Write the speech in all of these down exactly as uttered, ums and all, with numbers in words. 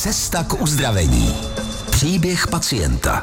Cesta k uzdravení. Příběh pacienta.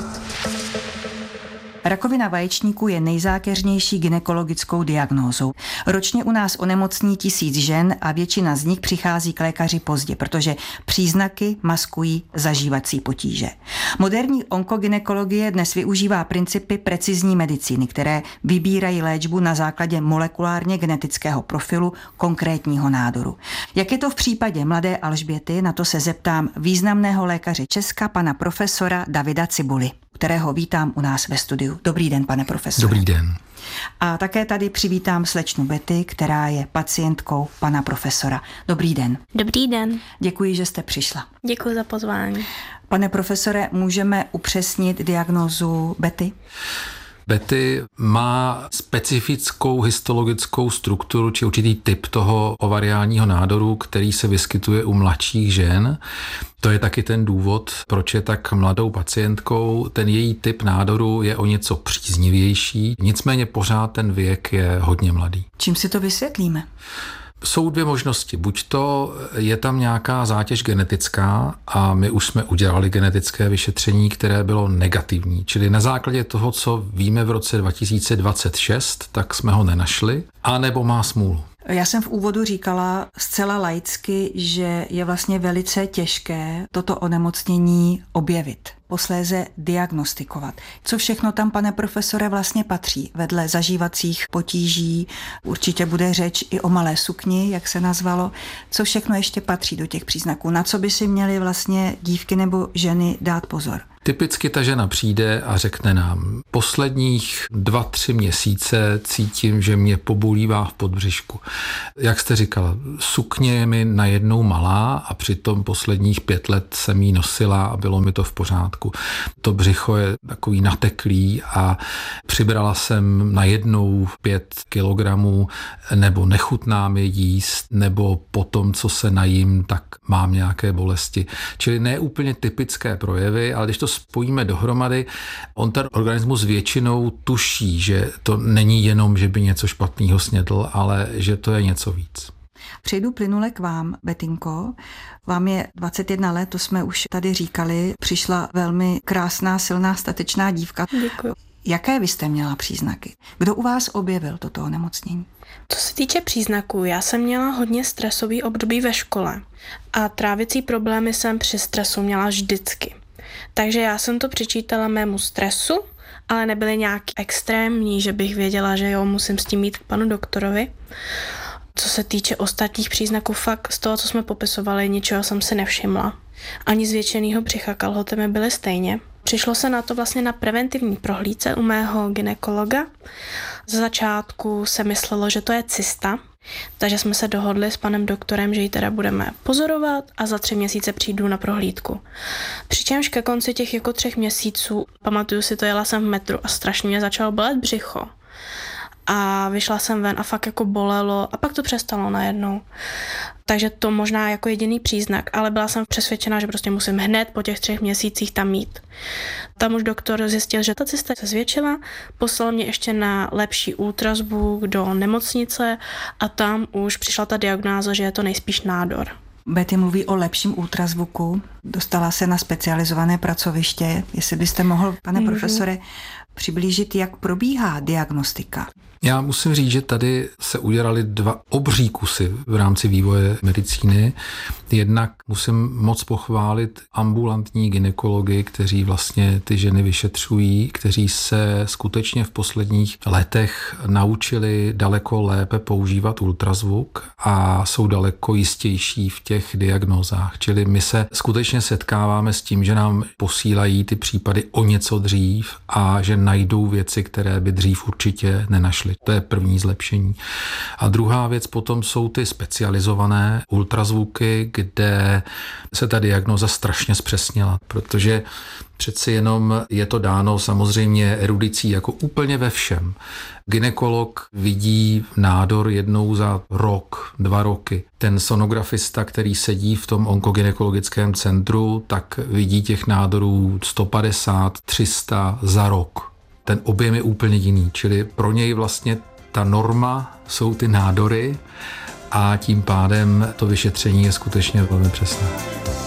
Rakovina vaječníků je nejzákeřnější gynekologickou diagnózou. Ročně u nás onemocní tisíc žen a většina z nich přichází k lékaři pozdě, protože příznaky maskují zažívací potíže. Moderní onkogynekologie dnes využívá principy precizní medicíny, které vybírají léčbu na základě molekulárně genetického profilu konkrétního nádoru. Jak je to v případě mladé Alžběty, na to se zeptám významného lékaře Česka, pana profesora Davida Cibuly, kterého vítám u nás ve studiu. Dobrý den, pane profesore. Dobrý den. A také tady přivítám slečnu Betty, která je pacientkou pana profesora. Dobrý den. Dobrý den. Děkuji, že jste přišla. Děkuji za pozvání. Pane profesore, můžeme upřesnit diagnózu Betty? Betty má specifickou histologickou strukturu, či určitý typ toho ovariálního nádoru, který se vyskytuje u mladších žen. To je taky ten důvod, proč je tak mladou pacientkou. Ten její typ nádoru je o něco příznivější, nicméně pořád ten věk je hodně mladý. Čím si to vysvětlíme? Jsou dvě možnosti. Buď to je tam nějaká zátěž genetická a my už jsme udělali genetické vyšetření, které bylo negativní. Čili na základě toho, co víme v roce dva tisíce dvacet šest, tak jsme ho nenašli, anebo má smůlu. Já jsem v úvodu říkala zcela laicky, že je vlastně velice těžké toto onemocnění objevit, posléze diagnostikovat. Co všechno tam, pane profesore, vlastně patří? Vedle zažívacích potíží určitě bude řeč i o malé sukni, jak se nazvalo. Co všechno ještě patří do těch příznaků? Na co by si měly vlastně dívky nebo ženy dát pozor? Typicky ta žena přijde a řekne nám, posledních dva, tři měsíce cítím, že mě pobolívá v podbřišku. Jak jste říkala, sukně je mi najednou malá a přitom posledních pět let jsem jí nosila a bylo mi to v pořádku. To břicho je takový nateklý a přibrala jsem najednou pět kilogramů, nebo nechutná mi jíst, nebo po tom, co se najím, tak mám nějaké bolesti. Čili ne úplně typické projevy, ale když to spojíme dohromady, on ten organismus většinou tuší, že to není jenom, že by něco špatného snědl, ale že to je něco víc. Přejdu plynule k vám, Betinko. Vám je dvacet jedna let, to jsme už tady říkali. Přišla velmi krásná, silná, statečná dívka. Děkuji. Jaké vy jste měla příznaky? Kdo u vás objevil toto onemocnění? Co se týče příznaků, já jsem měla hodně stresový období ve škole a trávicí problémy jsem při stresu měla vždycky. Takže já jsem to přičítala mému stresu, ale nebyly nějak extrémní, že bych věděla, že jo, musím s tím jít k panu doktorovi. Co se týče ostatních příznaků, fakt z toho, co jsme popisovali, ničeho jsem si nevšimla. Ani zvětšenýho břicha, kalhoty mi byly stejně. Přišlo se na to vlastně na preventivní prohlídce u mého gynekologa. Za začátku se myslelo, že to je cysta, takže jsme se dohodli s panem doktorem, že ji teda budeme pozorovat a za tři měsíce přijdu na prohlídku. Přičemž ke konci těch jako třech měsíců, pamatuju si to, jela jsem v metru a strašně mě začalo bolet břicho. A vyšla jsem ven a fakt jako bolelo a pak to přestalo najednou. Takže to možná jako jediný příznak, ale byla jsem přesvědčená, že prostě musím hned po těch třech měsících tam mít. Tam už doktor zjistil, že ta cysta se zvětšila, poslal mě ještě na lepší ultrazvuk do nemocnice a tam už přišla ta diagnóza, že je to nejspíš nádor. Betty mluví o lepším ultrazvuku, dostala se na specializované pracoviště. Jestli byste mohl, pane Můžu. profesore, přiblížit, jak probíhá diagnostika? Já musím říct, že tady se udělali dva obří kusy v rámci vývoje medicíny. Jednak musím moc pochválit ambulantní gynekology, kteří vlastně ty ženy vyšetřují, kteří se skutečně v posledních letech naučili daleko lépe používat ultrazvuk a jsou daleko jistější v těch diagnózách. Čili my se skutečně setkáváme s tím, že nám posílají ty případy o něco dřív a že najdou věci, které by dřív určitě nenašli. To je první zlepšení. A druhá věc potom jsou ty specializované ultrazvuky, kde se ta diagnóza strašně zpřesnila, protože přeci jenom je to dáno samozřejmě erudicí jako úplně ve všem. Gynekolog vidí nádor jednou za rok, dva roky. Ten sonografista, který sedí v tom onkogynekologickém centru, tak vidí těch nádorů sto padesát, tři sta za rok. Ten objem je úplně jiný, čili pro něj vlastně ta norma jsou ty nádory a tím pádem to vyšetření je skutečně velmi přesné.